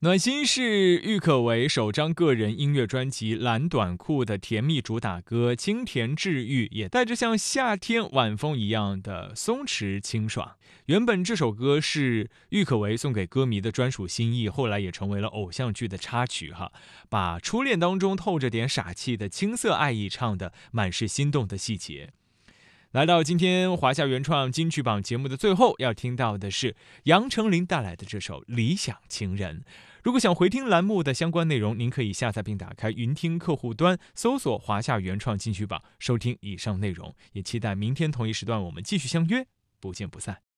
暖心是郁可唯首张个人音乐专辑《蓝短裤》的甜蜜主打歌，清甜治愈，也带着像夏天晚风一样的松弛清爽。原本这首歌是郁可唯送给歌迷的专属心意，后来也成为了偶像剧的插曲把初恋当中透着点傻气的青涩爱意唱得满是心动的细节。来到今天华夏原创金曲榜节目的最后，要听到的是杨丞琳带来的这首《理想情人》。如果想回听栏目的相关内容，您可以下载并打开云听客户端，搜索华夏原创金曲榜，收听以上内容。也期待明天同一时段我们继续相约，不见不散。